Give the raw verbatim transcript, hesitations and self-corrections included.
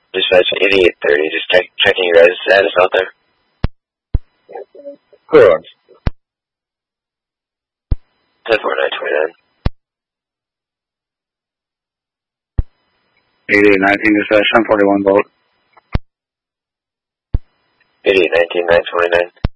Dispatch eighty-eight thirty, just check, checking your guys' status out there. Clear on. ten four nine twenty-nine. eighty-eight nineteen, dispatch ten forty-one volt. eighty-eight nineteen nine twenty-nine.